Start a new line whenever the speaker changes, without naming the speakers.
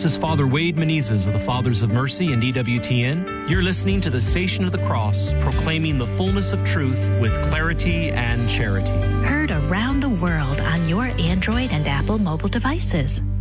This is Father Wade Menezes of the Fathers of Mercy and EWTN. You're listening to the Station of the Cross, proclaiming the fullness of truth with clarity and charity.
Heard around the world on your Android and Apple mobile devices.